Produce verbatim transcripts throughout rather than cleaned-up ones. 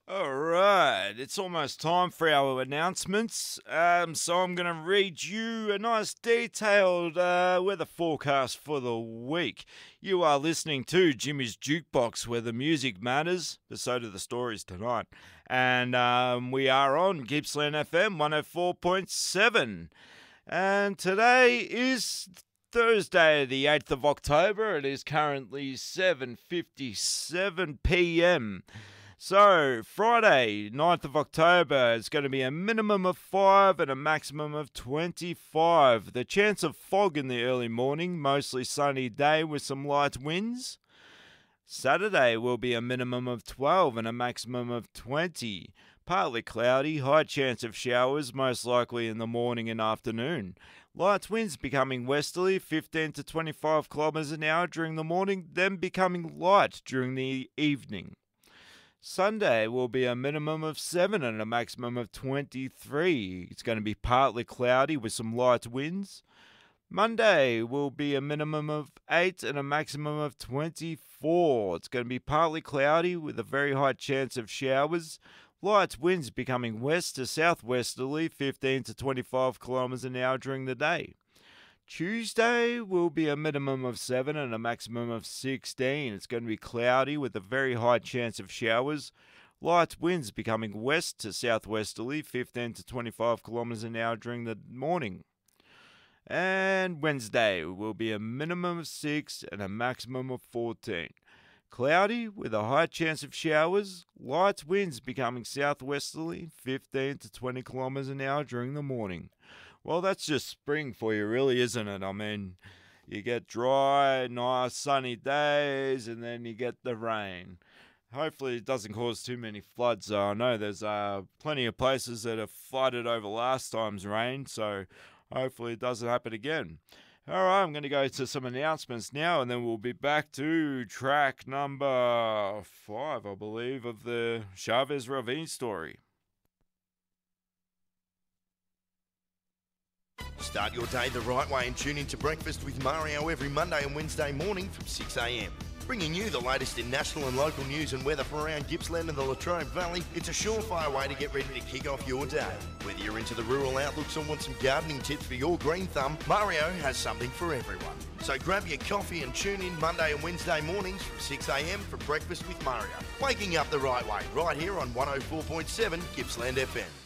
All right, it's almost time for our announcements. Um, so I'm going to read you a nice detailed uh, weather forecast for the week. You are listening to Jimmy's Jukebox, where the music matters, but so do the stories tonight. And um, we are on Gippsland F M one oh four point seven. And today is Thursday, the eighth of October. It is currently seven fifty-seven p.m. So, Friday, ninth of October, it's going to be a minimum of five and a maximum of twenty-five. The chance of fog in the early morning, mostly sunny day with some light winds. Saturday will be a minimum of twelve and a maximum of twenty. Partly cloudy, high chance of showers, most likely in the morning and afternoon. Light winds becoming westerly, fifteen to twenty-five kilometres an hour during the morning, then becoming light during the evening. Sunday will be a minimum of seven and a maximum of twenty-three. It's going to be partly cloudy with some light winds. Monday will be a minimum of eight and a maximum of twenty-four. It's going to be partly cloudy with a very high chance of showers. Light winds becoming west to southwesterly, fifteen to twenty-five kilometres an hour during the day. Tuesday will be a minimum of seven and a maximum of sixteen. It's going to be cloudy with a very high chance of showers. Light winds becoming west to southwesterly, fifteen to twenty-five kilometres an hour during the morning. And Wednesday will be a minimum of six and a maximum of fourteen. Cloudy with a high chance of showers. Light winds becoming southwesterly, fifteen to twenty kilometres an hour during the morning. Well, that's just spring for you, really, isn't it? I mean, you get dry, nice, sunny days, and then you get the rain. Hopefully it doesn't cause too many floods. I know there's uh, plenty of places that have flooded over last time's rain, so hopefully it doesn't happen again. All right, I'm going to go to some announcements now, and then we'll be back to track number five, I believe, of the Chavez Ravine story. Start your day the right way and tune in to Breakfast with Mario every Monday and Wednesday morning from six a.m. Bringing you the latest in national and local news and weather from around Gippsland and the Latrobe Valley, it's a surefire way to get ready to kick off your day. Whether you're into the rural outlooks or want some gardening tips for your green thumb, Mario has something for everyone. So grab your coffee and tune in Monday and Wednesday mornings from six a.m. for Breakfast with Mario. Waking up the right way, right here on one oh four point seven Gippsland F M.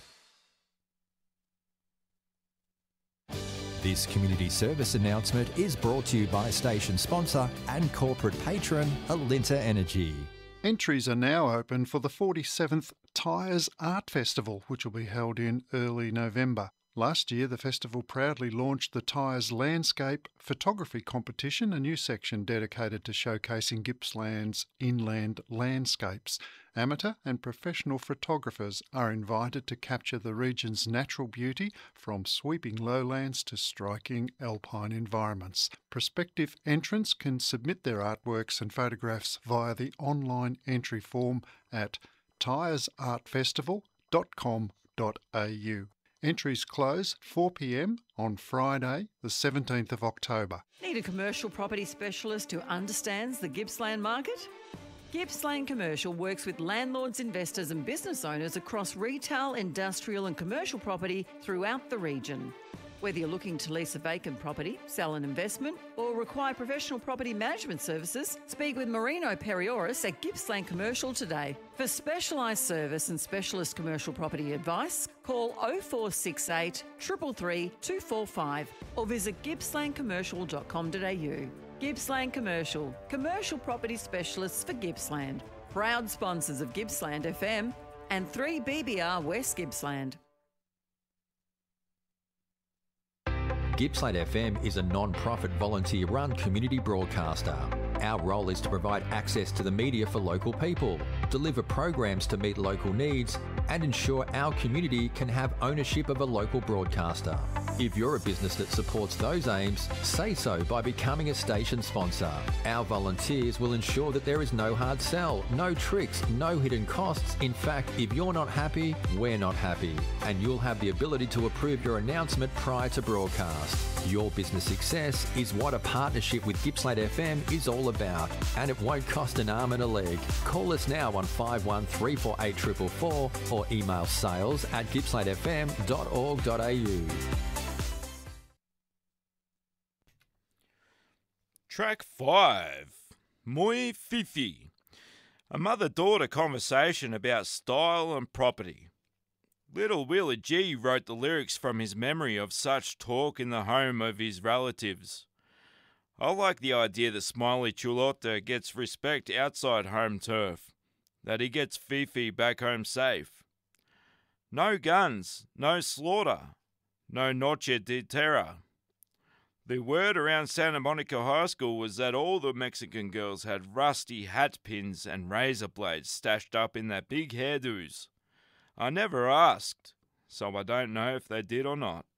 This community service announcement is brought to you by station sponsor and corporate patron Alinta Energy. Entries are now open for the forty-seventh Tyres Art Festival, which will be held in early November. Last year, the festival proudly launched the Tyres Landscape Photography Competition, a new section dedicated to showcasing Gippsland's inland landscapes. Amateur and professional photographers are invited to capture the region's natural beauty, from sweeping lowlands to striking alpine environments. Prospective entrants can submit their artworks and photographs via the online entry form at tyres art festival dot com dot a u. Entries close four p.m. on Friday, the seventeenth of October. Need a commercial property specialist who understands the Gippsland market? Gippsland Commercial works with landlords, investors and business owners across retail, industrial and commercial property throughout the region. Whether you're looking to lease a vacant property, sell an investment or require professional property management services, speak with Marino Perioris at Gippsland Commercial today. For specialised service and specialist commercial property advice, call oh four six eight, three three three, two four five or visit gippsland commercial dot com dot a u. Gippsland Commercial, commercial property specialists for Gippsland. Proud sponsors of Gippsland F M and three B B R West Gippsland. Gippsland F M is a non-profit volunteer-run community broadcaster. Our role is to provide access to the media for local people, deliver programs to meet local needs, and ensure our community can have ownership of a local broadcaster. If you're a business that supports those aims, say so by becoming a station sponsor. Our volunteers will ensure that there is no hard sell, no tricks, no hidden costs. In fact, if you're not happy, we're not happy. And you'll have the ability to approve your announcement prior to broadcast. Your business success is what a partnership with Gippsland F M is all about, and it won't cost an arm and a leg. Call us now on five one three four eight four four four or email sales at gippsland f m dot org dot a u. Track five, Moi Fifi. A mother-daughter conversation about style and property. Little Willie G wrote the lyrics from his memory of such talk in the home of his relatives. I like the idea that Smiley Chulotta gets respect outside home turf, that he gets Fifi back home safe. No guns, no slaughter, no noche de terror. The word around Santa Monica High School was that all the Mexican girls had rusty hat pins and razor blades stashed up in their big hairdos. I never asked, so I don't know if they did or not.